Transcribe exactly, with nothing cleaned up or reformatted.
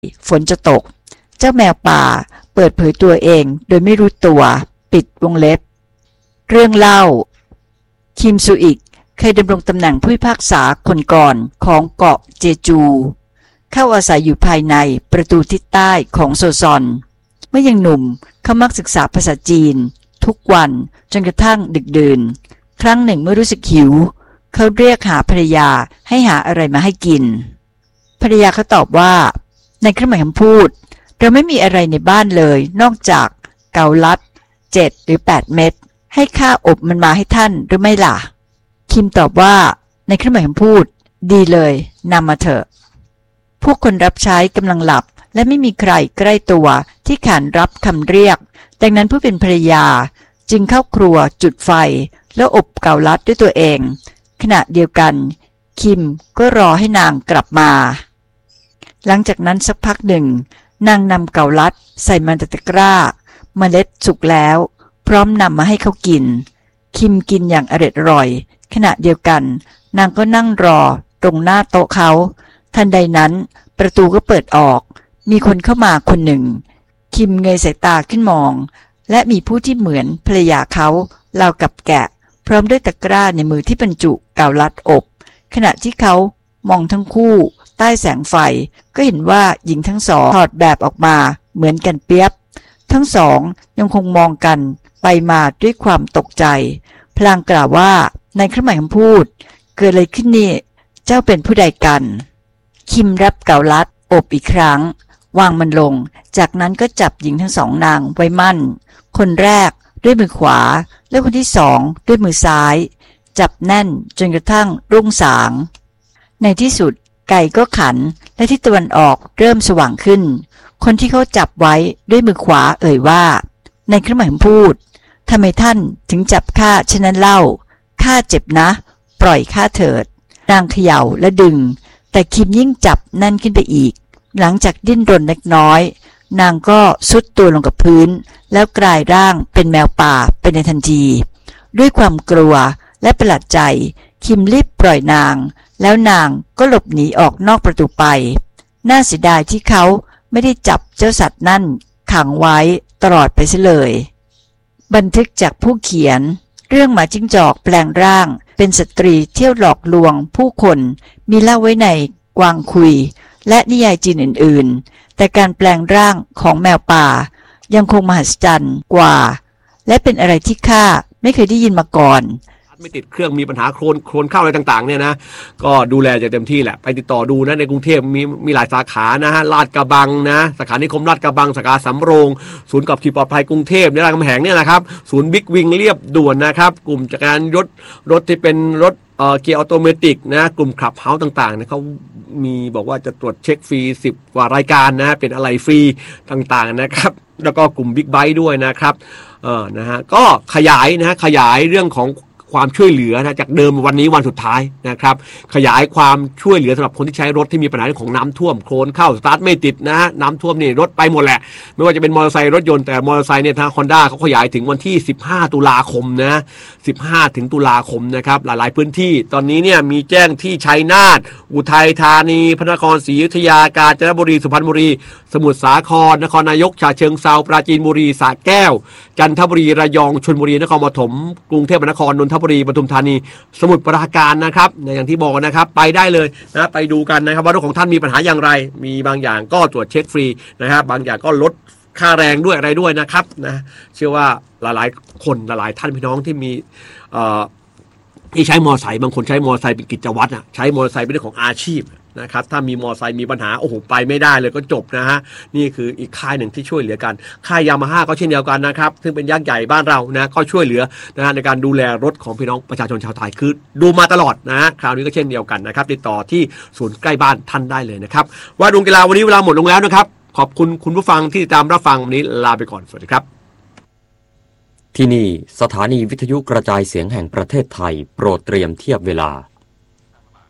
ฝนจะตกเจ้าแมวป่าเปิดเผยตัวเองโดยไม่รู้ตัวปิดวงเล็บเรื่องเล่าคิมซูอิกเคยดำรงตำแหน่งผู้พิพากษาคนก่อนของเกาะเจจูเข้าอาศัยอยู่ภายในประตูทิศใต้ของโซซอนเมื่อยังหนุ่มเขามักศึกษาภาษาจีนทุกวันจนกระทั่งดึกดื่นครั้งหนึ่งเมื่อรู้สึกหิวเขาเรียกหาภรรยาให้หาอะไรมาให้กินภรรยาเขาตอบว่าในเครื่องหมายคำพูดเราไม่มีอะไรในบ้านเลยนอกจากเกาลัดเจ็ดหรือแปดเม็ดให้ข้าอบมันมาให้ท่านหรือไม่ล่ะคิมตอบว่าในเครื่องหมายคำพูดดีเลยนำมาเถอะพวกคนรับใช้กำลังหลับและไม่มีใครใกล้ตัวที่ขานรับคำเรียกดังนั้นผู้เป็นภรรยาจึงเข้าครัวจุดไฟแล้วอบเกาลัดด้วยตัวเองขณะเดียวกันคิมก็รอให้นางกลับมาหลังจากนั้นสักพักหนึ่งนางนำเกาลัดใส่มันตะกร้าเมล็ดสุกแล้วพร้อมนำมาให้เขากินคิมกินอย่างอร็ดอร่อยขณะเดียวกันนางก็นั่งรอตรงหน้าโต๊ะเขาทันใดนั้นประตูก็เปิดออกมีคนเข้ามาคนหนึ่งคิมเงยสายตาขึ้นมองและมีผู้ที่เหมือนภรรยาเขาราวกับแกะพร้อมด้วยตะกร้าในมือที่บรรจุเกาลัดอบขณะที่เขามองทั้งคู่ใต้แสงไฟก็เห็นว่าหญิงทั้งสองถอดแบบออกมาเหมือนกันเปียบทั้งสองยังคงมองกันไปมาด้วยความตกใจพลางกล่าวว่าในเครื่องหมายคำพูดเกิดอะไรขึ้นนี่เจ้าเป็นผู้ใดกันคิมรับเกาลัดอบอีกครั้งวางมันลงจากนั้นก็จับหญิงทั้งสองนางไว้มั่นคนแรกด้วยมือขวาและคนที่สองด้วยมือซ้ายจับแน่นจนกระทั่งรุ่งสางในที่สุดไก่ก็ขันและที่ตะวันออกเริ่มสว่างขึ้นคนที่เขาจับไว้ด้วยมือขวาเอ่ยว่าในเครื่องหมายคำพูดทำไมท่านถึงจับข้าเช่นนั้นเล่าข้าเจ็บนะปล่อยข้าเถิดนางเขย่าและดึงแต่คิมยิ่งจับแน่นขึ้นไปอีกหลังจากดิ้นรนเล็กน้อยนางก็ซุดตัวลงกับพื้นแล้วกลายร่างเป็นแมวป่าไปในทันทีด้วยความกลัวและประหลาดใจคิมรีบปล่อยนางแล้วนางก็หลบหนีออกนอกประตูไปน่าเสียดายที่เขาไม่ได้จับเจ้าสัตว์นั่นขังไว้ตลอดไปเสียเลยบันทึกจากผู้เขียนเรื่องหมาจิ้งจอกแปลงร่างเป็นสตรีเที่ยวหลอกลวงผู้คนมีเล่าไว้ในกวางคุยและนิยายจีนอื่นๆแต่การแปลงร่างของแมวป่ายังคงมหัศจรรย์กว่าและเป็นอะไรที่ข้าไม่เคยได้ยินมาก่อนไม่ติดเครื่องมีปัญหาโครนโครนเข้าอะไรต่างๆเนี่ยนะก็ดูแลจะเต็มที่แหละไปติดต่อดูนะในกรุงเทพมีมีหลายสาขานะฮะลาดกระบังนะสาขานิคมลาดกระบังสาขาสำโรงศูนย์กับขี่ปลอดภัยกรุงเทพเนี่ยรามคำแหงเนี่ยนะครับศูนย์บิ๊กวิงเรียบด่วนนะครับกลุ่มจักรยานยนต์รถที่เป็นรถเอ่อเกียร์ออโตเมติกนะกลุ่มขับเฮาส์ต่างๆเนี่ยเขามีบอกว่าจะตรวจเช็คฟรีสิบกว่ารายการนะเป็นอะไรฟรีต่างๆนะครับแล้วก็กลุ่มบิ๊กไบค์ด้วยนะครับเออนะฮะก็ขยายนะฮะขยายเรื่องของความช่วยเหลือนะจากเดิมวันนี้วันสุดท้ายนะครับขยายความช่วยเหลือสำหรับคนที่ใช้รถที่มีปัญหาเรื่องของน้ำท่วมโคลนเข้าสตาร์ทไม่ติดนะฮะน้ำท่วมนี่รถไปหมดแหละไม่ว่าจะเป็นมอเตอร์ไซค์รถยนต์แต่มอเตอร์ไซค์เนี่ยทาง Honda เขาขยายถึงวันที่สิบห้าตุลาคมนะสิบห้าถึงตุลาคมนะครับหลายๆพื้นที่ตอนนี้เนี่ยมีแจ้งที่ชัยนาทอุทัยธานีพระนครศรีอยุธยากาญจนบุรีสุพรรณบุรีสมุทรสาครนครนายกฉะเชิงเทราปราจีนบุรีสระแก้วจันทบุรีระยองชลบุรีนครปฐมกรุงเทพมหานครนนทบุรีปทุมธานีสมุทรปราการนะครับอย่างที่บอกนะครับไปได้เลยนะไปดูกันนะครับว่ารถของท่านมีปัญหาอย่างไรมีบางอย่างก็ตรวจเช็คฟรีนะครับบางอย่างก็ลดค่าแรงด้วยอะไรด้วยนะครับนะเชื่อว่าหลายๆคนหลายๆท่านพี่น้องที่มีเอ่อที่ใช้มอเตอร์ไซค์บางคนใช้มอเตอร์ไซค์เป็นกิจวัตรอ่ะใช้มอเตอร์ไซค์เป็นเรื่องของอาชีพนะครับถ้ามีมอเตอร์ไซค์มีปัญหาโอ้โหไปไม่ได้เลยก็จบนะฮะนี่คืออีกค่ายหนึ่งที่ช่วยเหลือกันค่ายยามาฮ่าก็เช่นเดียวกันนะครับซึ่งเป็นยักษ์ใหญ่บ้านเรานะก็ช่วยเหลือนะฮะในการดูแลรถของพี่น้องประชาชนชาวไทยคือดูมาตลอดนะฮะคราวนี้ก็เช่นเดียวกันนะครับติดต่อที่ศูนย์ใกล้บ้านท่านได้เลยนะครับว่าดวงกีฬาวันนี้เวลาหมดลงแล้วนะครับขอบคุณคุณผู้ฟังที่ติดตามรับฟังวันนี้ลาไปก่อนสวัสดีครับที่นี่สถานีวิทยุกระจายเสียงแห่งประเทศไทยโปรดเตรียมเทียบเวลา